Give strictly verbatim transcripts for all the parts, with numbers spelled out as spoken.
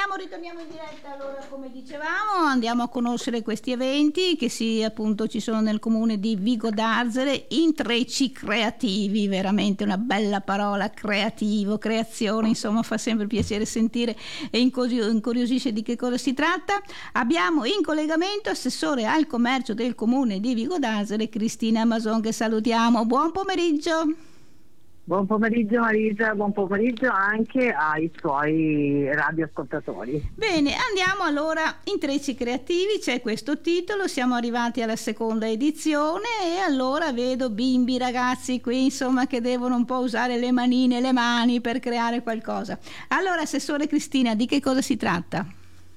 ritorniamo, ritorniamo in diretta. Allora, come dicevamo, andiamo a conoscere questi eventi che si appunto ci sono nel comune di Vigo d'Arzere, intrecci creativi, veramente una bella parola, creativo, creazione, insomma fa sempre piacere sentire e incuriosisce di che cosa si tratta. Abbiamo in collegamento assessore al commercio del comune di Vigo d'Arzere, Cristina Mason, che salutiamo. Buon pomeriggio. Buon pomeriggio Marisa, buon pomeriggio anche ai suoi radioascoltatori. Bene, andiamo allora, intrecci creativi, c'è questo titolo, siamo arrivati alla seconda edizione e allora vedo bimbi, ragazzi qui insomma che devono un po' usare le manine, le mani per creare qualcosa. Allora, assessore Cristina, di che cosa si tratta?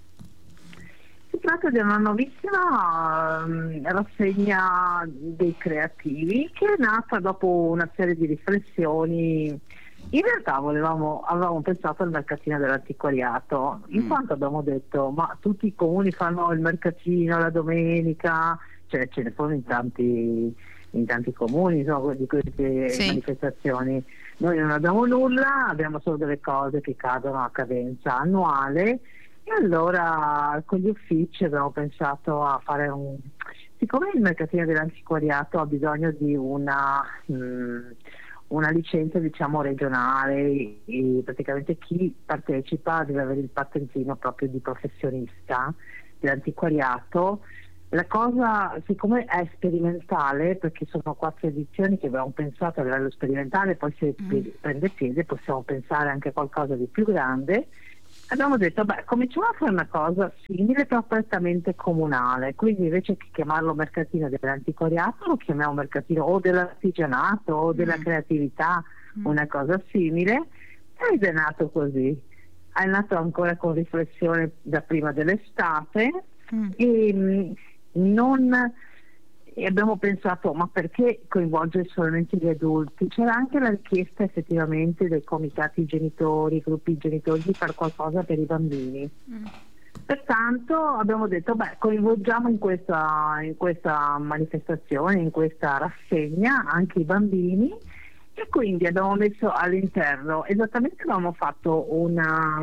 Si tratta di una nuovissima um, rassegna dei creativi che è nata dopo una serie di riflessioni. In realtà volevamo, avevamo pensato al mercatino dell'antiquariato, in mm. quanto abbiamo detto ma tutti i comuni fanno il mercatino la domenica, cioè ce ne sono in tanti, in tanti comuni, insomma, di queste sì. manifestazioni. Noi non abbiamo nulla, abbiamo solo delle cose che cadono a cadenza annuale. E allora con gli uffici abbiamo pensato a fare un... Siccome il mercatino dell'antiquariato ha bisogno di una, mh, una licenza diciamo regionale, e praticamente chi partecipa deve avere il patentino proprio di professionista dell'antiquariato. La cosa, siccome è sperimentale, perché sono quattro edizioni che abbiamo pensato a livello sperimentale, poi se mm. prende piede possiamo pensare anche a qualcosa di più grande. Abbiamo detto, beh, cominciamo a fare una cosa simile però prettamente comunale, quindi invece che chiamarlo mercatino dell'antiquariato lo chiamiamo mercatino o dell'artigianato o della mm. creatività, mm. una cosa simile, ed è nato così. È nato ancora con riflessione da prima dell'estate mm. e mh, non... E abbiamo pensato, ma perché coinvolgere solamente gli adulti? C'era anche la richiesta effettivamente dei comitati genitori, gruppi genitori di fare qualcosa per i bambini. Mm. Pertanto abbiamo detto, beh, coinvolgiamo in questa, in questa manifestazione, in questa rassegna anche i bambini, e quindi abbiamo messo all'interno, esattamente abbiamo fatto una,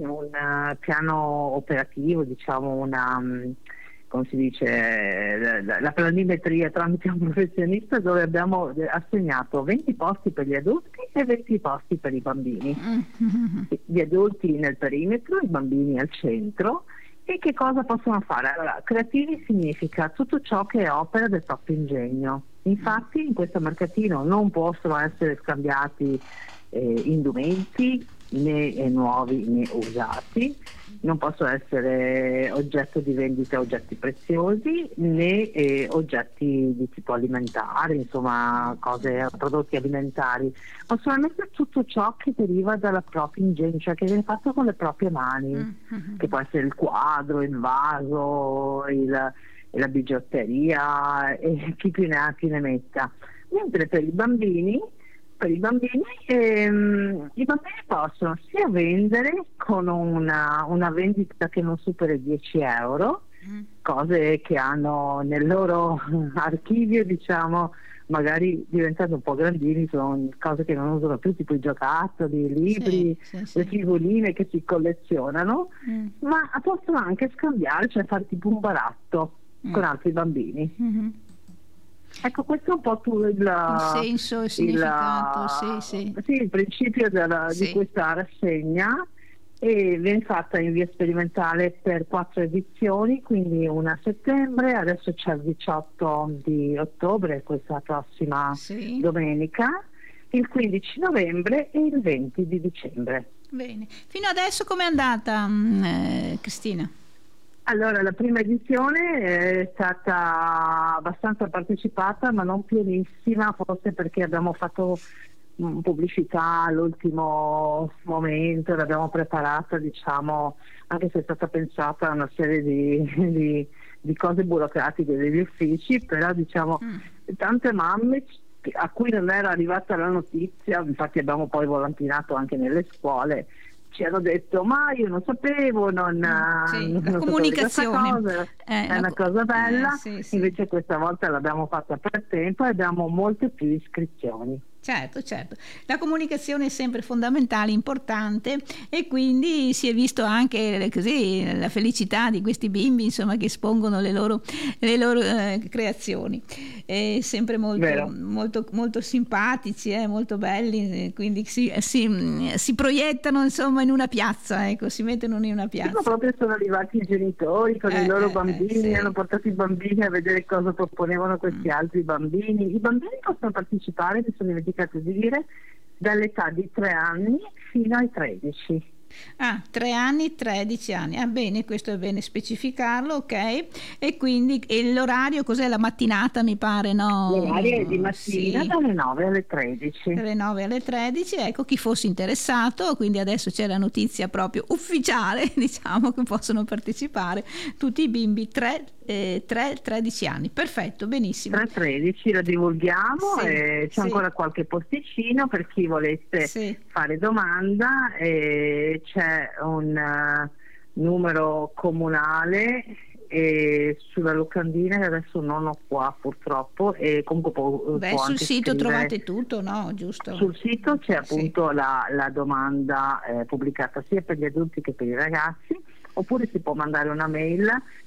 un piano operativo, diciamo una... come si dice, la, la planimetria tramite un professionista, dove abbiamo assegnato venti posti per gli adulti e venti posti per i bambini. Mm-hmm. Gli adulti nel perimetro, i bambini al centro. E che cosa possono fare? Allora, creativi significa tutto ciò che è opera del proprio ingegno. Infatti in questo mercatino non possono essere scambiati eh, indumenti né eh, nuovi né usati, non possono essere oggetto di vendita oggetti preziosi né eh, oggetti di tipo alimentare, insomma cose, prodotti alimentari, ma solamente tutto ciò che deriva dalla propria ingegno, cioè che viene fatto con le proprie mani, mm-hmm. che può essere il quadro, il vaso, il, la bigiotteria e chi più ne ha più ne metta. Mentre per i bambini Per i bambini, ehm, i bambini possono sia vendere con una, una vendita che non supera i dieci euro, mm. cose che hanno nel loro archivio, diciamo, magari diventando un po' grandini, sono cose che non usano più, tipo i giocattoli, i libri, sì, sì, sì. le figuline che si collezionano, mm. ma possono anche scambiare, cioè fare tipo un baratto mm. con altri bambini. Mm-hmm. Ecco, questo è un po' tu il, il senso, il significato, il, sì, sì. Sì, il principio della, sì. di questa rassegna, e viene fatta in via sperimentale per quattro edizioni, quindi una a settembre, adesso c'è il diciotto di ottobre, questa prossima sì. domenica, il quindici novembre e il venti di dicembre. Bene, fino adesso com'è andata eh, Cristina? Allora, la prima edizione è stata abbastanza partecipata, ma non pienissima, forse perché abbiamo fatto mh, pubblicità all'ultimo momento, l'abbiamo preparata, diciamo, anche se è stata pensata una serie di, di, di cose burocratiche degli uffici, però diciamo mm. tante mamme a cui non era arrivata la notizia, infatti abbiamo poi volantinato anche nelle scuole, ci hanno detto ma io non sapevo, non, sì, non la comunicazione cosa, eh, è una co- cosa bella, eh, sì, sì. invece questa volta l'abbiamo fatta per tempo e abbiamo molte più iscrizioni. Certo, certo. La comunicazione è sempre fondamentale, importante, e quindi si è visto anche così la felicità di questi bimbi, insomma, che espongono le loro, le loro eh, creazioni. È sempre molto, molto, molto simpatici, eh, molto belli, quindi si, si, si proiettano, insomma, in una piazza, ecco, si mettono in una piazza. Sì, proprio sono arrivati i genitori con eh, i loro bambini, eh, sì. Hanno portato i bambini a vedere cosa proponevano questi mm. altri bambini. I bambini possono partecipare, mi sono dimenticato di dire, dall'età di tre anni fino ai tredici. Ah, tre anni, tredici anni. Ah, bene, questo è bene specificarlo, ok. E quindi e l'orario cos'è? La mattinata, mi pare, no? L'orario è di mattina, sì. Dalle nove alle tredici. Dalle nove alle tredici, ecco, chi fosse interessato, quindi adesso c'è la notizia proprio ufficiale, diciamo, che possono partecipare tutti i bimbi tre, eh, tre tredici anni. Perfetto, benissimo. tre tredici lo divulghiamo, sì, e c'è sì. ancora qualche posticino per chi volesse sì. fare domanda. E c'è un uh, numero comunale e sulla locandina che adesso non ho qua purtroppo, e comunque può, Beh, può sul anche sito scrivere. Trovate tutto, no? Giusto? Sul sito c'è appunto sì. la, la domanda eh, pubblicata sia per gli adulti che per i ragazzi, oppure si può mandare una mail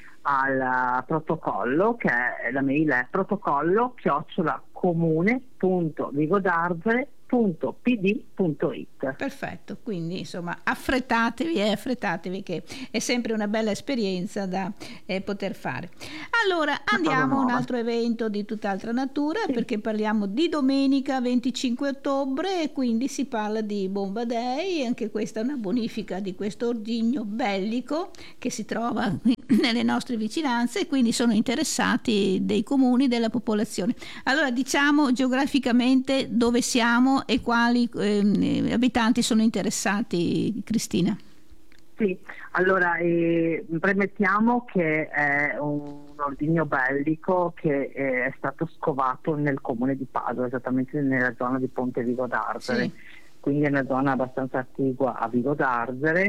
al protocollo, che è, la mail è protocollo chiocciola comune punto vigodarzere punto p d punto i t. Perfetto, quindi insomma affrettatevi e eh, affrettatevi, che è sempre una bella esperienza da eh, poter fare. Allora andiamo a un altro evento di tutt'altra natura, sì. perché parliamo di domenica venticinque ottobre, e quindi si parla di Bomba Day. Anche questa è una bonifica di questo ordigno bellico che si trova nelle nostre vicinanze, e quindi sono interessati dei comuni, della popolazione. Allora diciamo geograficamente dove siamo e quali eh, abitanti sono interessati, Cristina. Sì, allora eh, premettiamo che è un ordigno bellico che è stato scovato nel comune di Padova, esattamente nella zona di Ponte Vigodarzere, sì. quindi è una zona abbastanza attigua a Vigodarzere.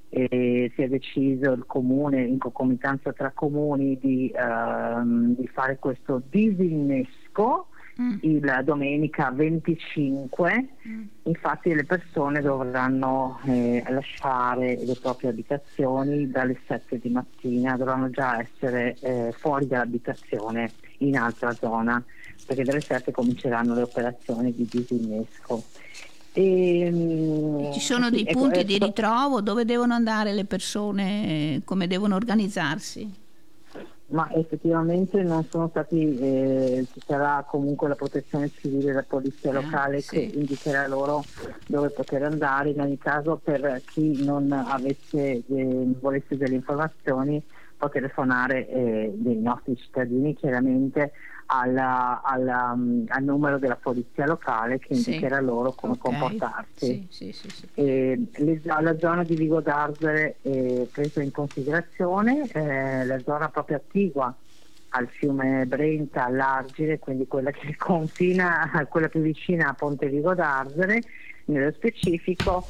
E si è deciso il comune, in concomitanza tra comuni, di, ehm, di fare questo disinnesco mm. il domenica venticinque. Mm. Infatti le persone dovranno eh, lasciare le proprie abitazioni dalle sette di mattina, dovranno già essere eh, fuori dall'abitazione in altra zona, perché dalle sette cominceranno le operazioni di disinnesco. E, ci sono sì, dei ecco, punti ecco, di ritrovo dove devono andare le persone, come devono organizzarsi? Ma effettivamente non sono stati, eh, ci sarà comunque la protezione civile e la polizia locale ah, che sì. indicherà loro dove poter andare. In ogni caso, per chi non avesse eh, volesse delle informazioni, può telefonare eh, dei nostri cittadini chiaramente alla, alla, um, al numero della polizia locale, che sì. indicherà loro come okay. comportarsi. Sì, sì, sì, sì. E le, la zona di Vigodarzere è presa in considerazione, eh, la zona proprio attigua al fiume Brenta, all'Argine, quindi quella che confina, quella più vicina a Ponte Vigodarzere. Nello specifico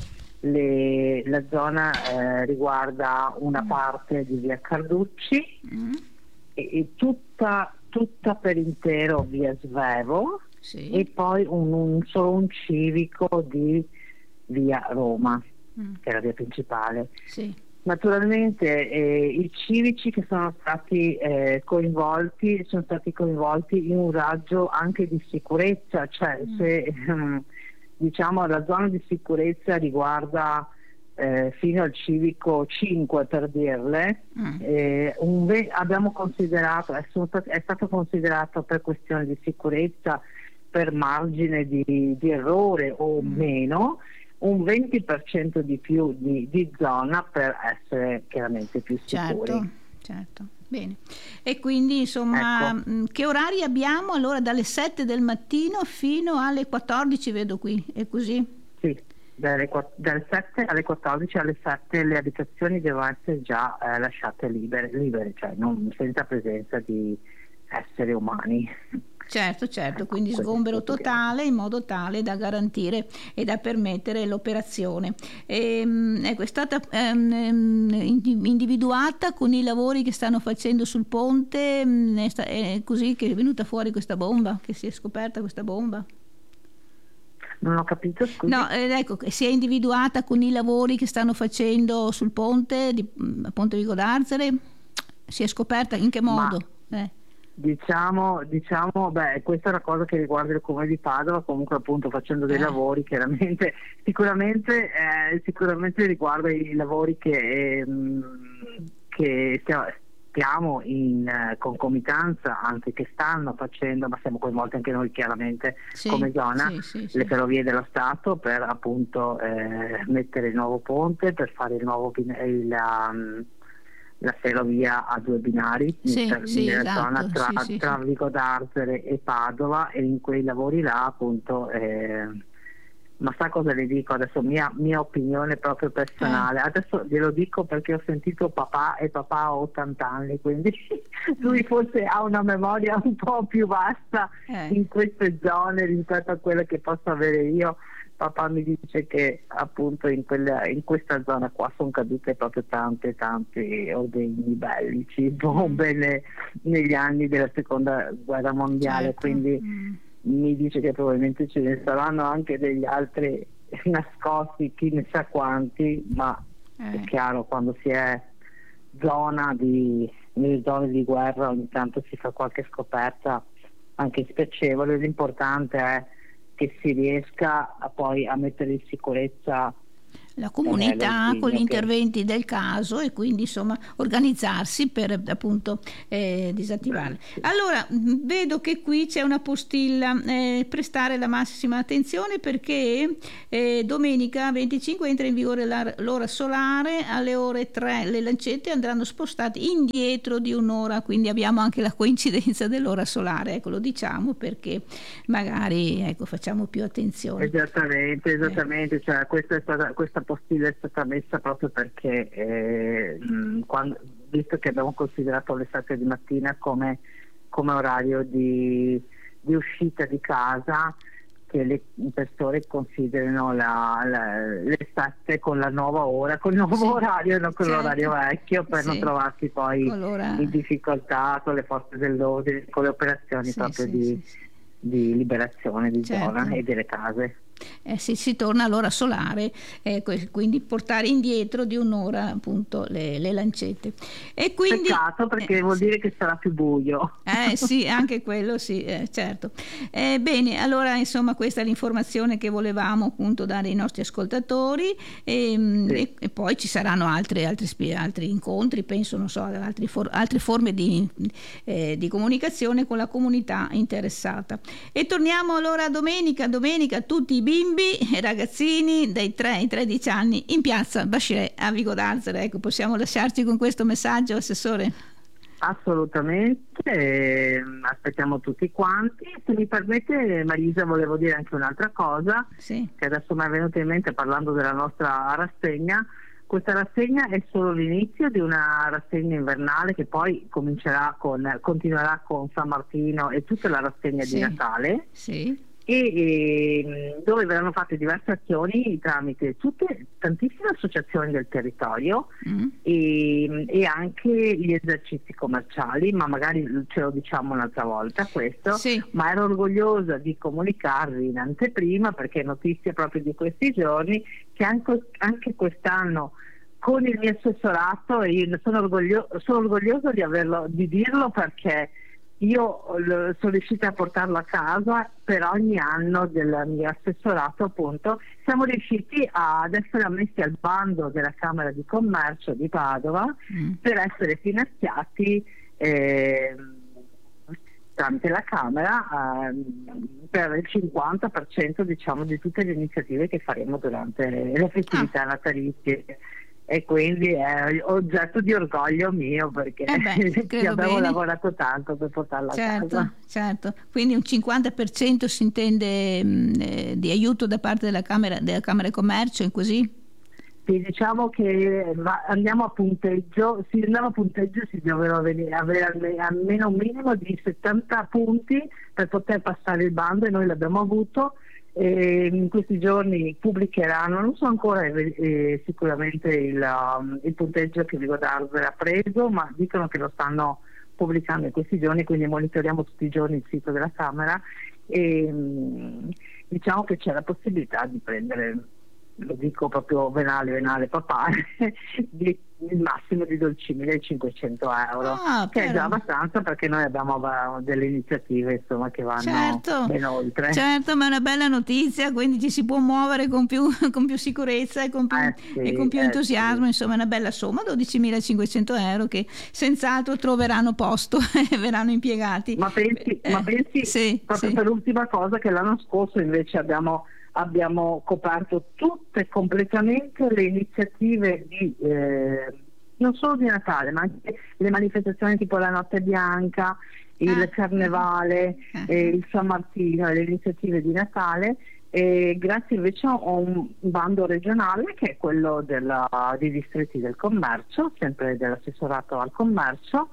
le, la zona eh, riguarda una parte di via Carducci mm. e, e tutta tutta per intero via Svevo sì. e poi un, un, solo un civico di via Roma, mm. che è la via principale. Sì. Naturalmente eh, i civici che sono stati eh, coinvolti sono stati coinvolti in un raggio anche di sicurezza, cioè mm. se ehm, diciamo la zona di sicurezza riguarda Eh, fino al civico cinque, per dirle, mm. eh, un ve- abbiamo considerato, è, stat- è stato considerato per questione di sicurezza, per margine di, di errore o mm. meno, un venti per cento di più di, di zona per essere chiaramente più sicuri. Certo, certo. Bene. E quindi insomma ecco. Che orari abbiamo? Allora dalle sette del mattino fino alle quattordici, vedo qui, è così? Sì. Dalle, dalle sette alle quattordici, alle sette le abitazioni devono essere già eh, lasciate libere, libere, cioè non, senza presenza di esseri umani. Certo, certo, quindi sgombero totale in modo tale da garantire e da permettere l'operazione. E, ecco, è stata ehm, individuata con i lavori che stanno facendo sul ponte, è, sta, è così che è venuta fuori questa bomba, che si è scoperta questa bomba? Non ho capito, scusi. No, eh, ecco, si è individuata con i lavori che stanno facendo sul ponte di a Ponte Vico d'Arzere? Si è scoperta in che modo? Ma Eh. diciamo, diciamo, beh, questa è una cosa che riguarda il comune di Padova, comunque appunto facendo dei Eh. lavori, chiaramente, sicuramente, eh, sicuramente riguarda i lavori che, ehm, che stiamo, stiamo in eh, concomitanza, anzi che stanno facendo, ma siamo coinvolti anche noi chiaramente Sì, come zona, sì, sì, sì. le ferrovie dello Stato per appunto eh, mettere il nuovo ponte, per fare il nuovo bin- il, um, la ferrovia a due binari Sì, in- sì, nella esatto, zona tra, sì, sì, tra sì. Vico d'Arzere e Padova, e in quei lavori là appunto eh, ma sa cosa le dico adesso, mia, mia opinione proprio Eh, personale, adesso glielo dico perché ho sentito papà, e papà ha ottanta anni, quindi lui forse ha una memoria un po' più vasta eh, in queste zone rispetto a quella che posso avere io. Papà mi dice che appunto in, quella, in questa zona qua sono cadute proprio tante tante ordini bellici, bombe ne- negli anni della seconda guerra mondiale, certo. quindi Mm. mi dice che probabilmente ce ne saranno anche degli altri nascosti, chi ne sa quanti, ma è Eh. chiaro, quando si è zona di, nelle zone di guerra ogni tanto si fa qualche scoperta anche spiacevole, l'importante è che si riesca a poi a mettere in sicurezza La eh, comunità con gli l'ordigno che interventi del caso e quindi insomma organizzarsi per appunto eh, disattivarle. bravissimo. Allora mh, vedo che qui c'è una postilla, eh, prestare la massima attenzione perché eh, domenica venticinque entra in vigore la- l'ora solare alle ore tre, le lancette andranno spostate indietro di un'ora, quindi abbiamo anche la coincidenza dell'ora solare, ecco lo diciamo perché magari ecco facciamo più attenzione. Esattamente, esattamente, cioè, questa, è stata, questa postilla è stata messa proprio perché eh, mh, quando, visto che abbiamo considerato le sette di mattina come, come orario di, di uscita di casa, che le persone considerino la, la, le sette con la nuova ora, con il nuovo Sì, orario e non con certo. l'orario vecchio, per non Sì. trovarsi poi Con l'ora- in difficoltà con le forze dell'ordine, con le operazioni Sì, proprio sì, di, sì, sì. di liberazione di Certo. zona e delle case. Eh, si, si torna all'ora solare, eh, que- quindi portare indietro di un'ora appunto le, le lancette. E quindi, Peccato, perché eh, vuol sì. dire che sarà più buio. Eh sì, anche quello sì, eh, certo. Eh, bene, allora insomma questa è l'informazione che volevamo appunto dare ai nostri ascoltatori e, Sì. e- e poi ci saranno altri, altri, spi- altri incontri, penso, non so, altri for- altre forme di, eh, di comunicazione con la comunità interessata. E torniamo allora domenica, domenica tutti i bimbi e ragazzini dai tre ai tredici anni in piazza Bachelet a Vico d'Arzere. Ecco, possiamo lasciarci con questo messaggio, Assessore? Assolutamente, eh, aspettiamo tutti quanti. Se mi permette, Marisa, volevo dire anche un'altra cosa Sì. che adesso mi è venuta in mente parlando della nostra rassegna. Questa rassegna è solo l'inizio di una rassegna invernale che poi comincerà con, continuerà con San Martino e tutta la rassegna Sì. di Natale. Sì. E, e dove verranno fatte diverse azioni tramite tutte tantissime associazioni del territorio Mm. e, e anche gli esercizi commerciali, ma magari ce lo diciamo un'altra volta questo, Sì. ma ero orgogliosa di comunicarvi in anteprima, perché è notizia proprio di questi giorni, che anche, anche quest'anno con il mio assessorato, e io sono, orgoglio, sono orgogliosa di, averlo, di dirlo, perché io sono riuscita a portarlo a casa per ogni anno del mio assessorato, appunto. Siamo riusciti ad essere ammessi al bando della Camera di Commercio di Padova Mm. per essere finanziati eh, tramite la Camera eh, per il cinquanta per cento, diciamo, di tutte le iniziative che faremo durante le festività natalizie. E quindi è oggetto di orgoglio mio, perché Eh beh, ci credo abbiamo bene. lavorato tanto per portarla a Certo, casa. certo. Quindi un cinquanta per cento si intende mh, eh, di aiuto da parte della Camera, della Camera di Commercio e così? Sì, diciamo che va- andiamo a punteggio, si andiamo a punteggio si doveva avere, avere alme- almeno un minimo di settanta punti per poter passare il bando, e noi l'abbiamo avuto. E in questi giorni pubblicheranno, non so ancora eh, eh, sicuramente il, um, il punteggio che Vigo d'Arzere ha preso, ma dicono che lo stanno pubblicando in questi giorni, quindi monitoriamo tutti i giorni il sito della Camera e mh, diciamo che c'è la possibilità di prendere, lo dico proprio venale, venale papale, di, il massimo di dodici mila cinquecento euro, Ah, che però. è già abbastanza, perché noi abbiamo delle iniziative insomma che vanno Certo, ben oltre. certo, ma è una bella notizia, quindi ci si può muovere con più, con più sicurezza e con più, Eh e con sì, più eh entusiasmo, sì. insomma è una bella somma, dodicimilacinquecento euro che senz'altro troveranno posto e verranno impiegati. Ma pensi, Eh, ma pensi sì, proprio sì. per l'ultima cosa, che l'anno scorso invece abbiamo, abbiamo coperto tutte completamente le iniziative di, eh, non solo di Natale, ma anche le manifestazioni tipo la Notte Bianca, il Ah, Carnevale, ah, eh, il San Martino e le iniziative di Natale. E grazie invece a un bando regionale che è quello della, dei distretti del commercio, sempre dell'assessorato al commercio,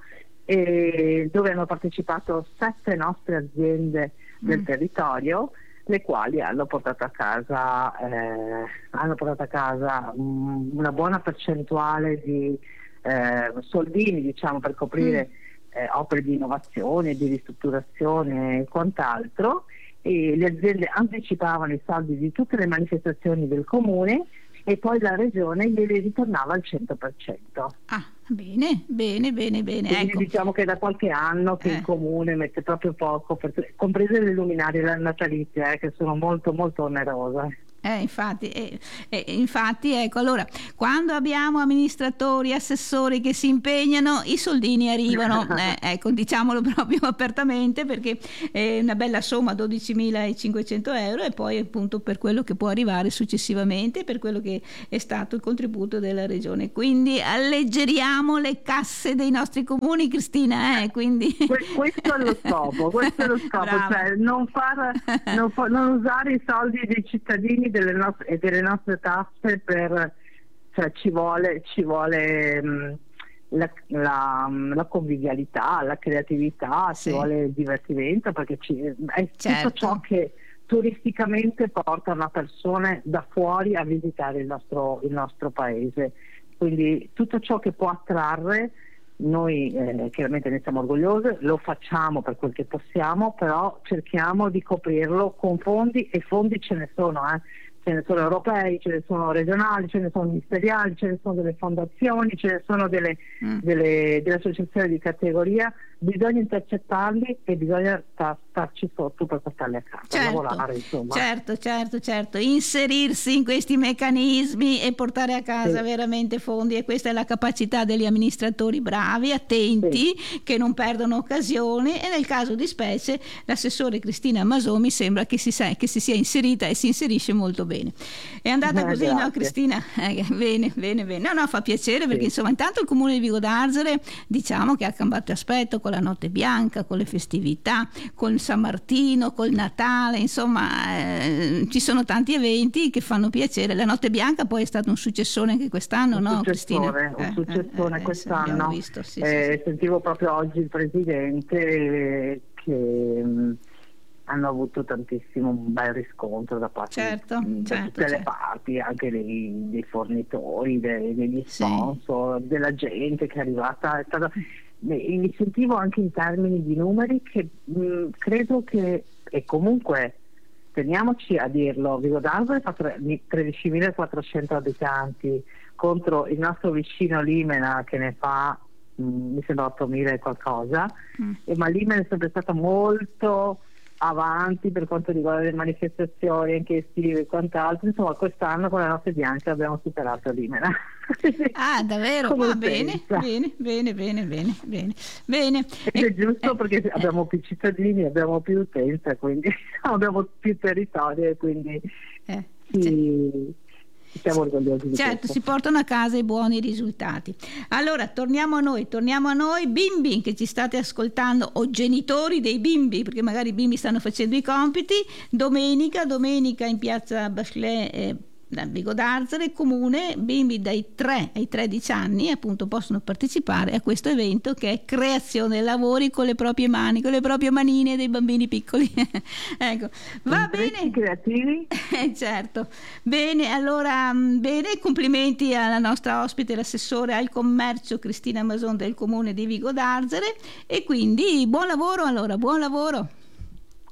e dove hanno partecipato sette nostre aziende del mm. territorio, le quali hanno portato a casa, eh, hanno portato a casa um, una buona percentuale di eh, soldini, diciamo, per coprire eh, opere di innovazione, di ristrutturazione e quant'altro, e le aziende anticipavano i soldi di tutte le manifestazioni del comune e poi la regione glieli ritornava al cento per cento. Ah, bene, bene, bene, bene. Quindi Ecco. diciamo che è da qualche anno che Eh. il comune mette proprio poco, per, comprese le luminarie natalizie, eh, che sono molto molto onerose. Eh, infatti, eh, eh, infatti, ecco, allora, quando abbiamo amministratori, assessori che si impegnano, i soldini arrivano, eh, ecco, diciamolo proprio apertamente, perché è una bella somma, dodicimilacinquecento euro, e poi appunto per quello che può arrivare successivamente, per quello che è stato il contributo della regione. Quindi alleggeriamo le casse dei nostri comuni, Cristina, eh, quindi... Questo è lo scopo, questo è lo scopo, cioè non, far, non, fa, non usare i soldi dei cittadini delle nostre, e delle nostre tasse per, cioè ci vuole, ci vuole mh, la, la, la convivialità, la creatività, sì. Ci vuole il divertimento, perché ci, è certo. tutto ciò che turisticamente porta una persona da fuori a visitare il nostro, il nostro paese, quindi tutto ciò che può attrarre. Noi eh, chiaramente ne siamo orgogliosi, lo facciamo per quel che possiamo, però cerchiamo di coprirlo con fondi, e fondi ce ne sono, eh. ce ne sono europei, ce ne sono regionali, ce ne sono ministeriali, ce ne sono delle fondazioni, ce ne sono delle, mm. delle, delle associazioni di categoria. Bisogna intercettarli e bisogna sta, starci sotto per portarli a casa, certo, lavorare, insomma. Certo, certo, certo, inserirsi in questi meccanismi e portare a casa sì. veramente fondi, e questa è la capacità degli amministratori bravi, attenti, sì. che non perdono occasioni, e nel caso di specie l'assessore Cristina Masò mi sembra che si, sa, che si sia inserita e si inserisce molto bene. È andata eh, così, grazie. No Cristina? Eh, bene, bene, bene. No, no, fa piacere, perché sì. insomma intanto il comune di Vigo d'Arzere, diciamo che ha cambiato aspetto con la Notte Bianca, con le festività, con il San Martino, col Natale, insomma eh, ci sono tanti eventi che fanno piacere. La Notte Bianca poi è stato un successone anche quest'anno, un no Cristina? Un eh, successone eh, quest'anno. Visto, sì, eh, sì, sì. Sentivo proprio oggi il presidente che mh, hanno avuto tantissimo un bel riscontro da parte certo, di, certo, da tutte certo. le parti, anche dei, dei fornitori, dei, degli sponsor, sì. della gente che è arrivata. È stata, mi sentivo anche in termini di numeri che mh, credo che, e comunque teniamoci a dirlo, Vigo d'Arzere fa tredicimilaquattrocento abitanti contro il nostro vicino Limena che ne fa mh, mi sembra ottomila e qualcosa, mm. e, ma Limena è sempre stata molto avanti per quanto riguarda le manifestazioni anche estive e quant'altro. Insomma, quest'anno con la Notte Bianca abbiamo superato Limena. Ah, davvero? Ah, bene, bene, bene, bene, bene, bene, bene. Ed è giusto, eh, perché eh, abbiamo più cittadini, abbiamo più utenza, quindi abbiamo più territorio, e quindi eh, sì, siamo orgogliosi di certo, questo. Si portano a casa i buoni risultati. Allora, torniamo a noi, torniamo a noi, bimbi che ci state ascoltando, o genitori dei bimbi, perché magari i bimbi stanno facendo i compiti. Domenica, domenica in piazza Bachelet, eh, da Vigo d'Arzere, comune, bimbi dai tre ai tredici anni appunto possono partecipare a questo evento che è creazione lavori con le proprie mani, con le proprie manine dei bambini piccoli. Ecco, va bene. Creativi? Eh, certo. Bene, allora, bene, complimenti alla nostra ospite, l'assessore al commercio Cristina Masò del comune di Vigo d'Arzere, e quindi buon lavoro, allora, buon lavoro.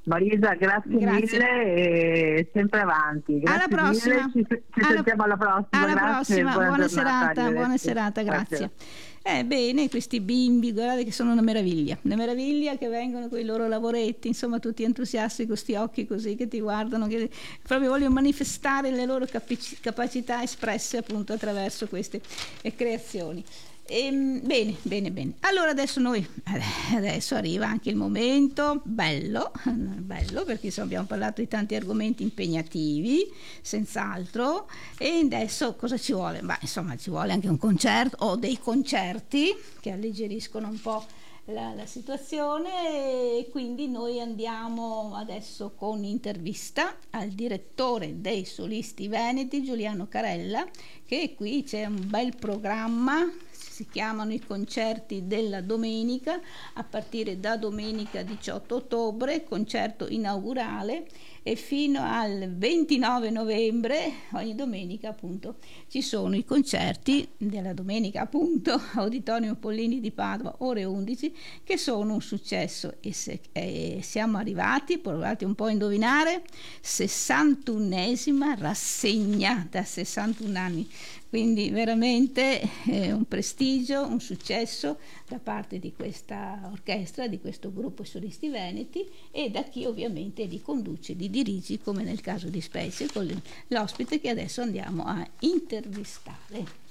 Marisa, grazie, grazie. mille e sempre avanti. Grazie alla prossima. Mille. Ci, ci alla, sentiamo alla prossima. Alla grazie, prossima, buona, buona giornata, serata, buona serata, grazie. grazie. Eh bene, questi bimbi, guardate che sono una meraviglia, una meraviglia che vengono con i loro lavoretti, insomma tutti entusiasti con questi occhi così che ti guardano, che proprio vogliono manifestare le loro capic- capacità espresse appunto attraverso queste eh, creazioni. E, bene, bene, bene. Allora adesso noi, adesso arriva anche il momento bello, bello perché insomma abbiamo parlato di tanti argomenti impegnativi, senz'altro, e adesso cosa ci vuole? Beh, insomma ci vuole anche un concerto o dei concerti che alleggeriscono un po' la, la situazione, e quindi noi andiamo adesso con intervista al direttore dei Solisti Veneti, Giuliano Carella, che qui c'è un bel programma. Si chiamano i concerti della domenica, a partire da domenica diciotto ottobre, concerto inaugurale, e fino al ventinove novembre, ogni domenica appunto, ci sono i concerti della domenica appunto, Auditorium Pollini di Padova, ore undici, che sono un successo. E, se, e siamo arrivati, provate un po' a indovinare, sessantunesima rassegna da sessantuno anni. Quindi veramente eh, un prestigio, un successo da parte di questa orchestra, di questo gruppo Solisti Veneti, e da chi ovviamente li conduce, li dirige, come nel caso di specie con l'ospite che adesso andiamo a intervistare.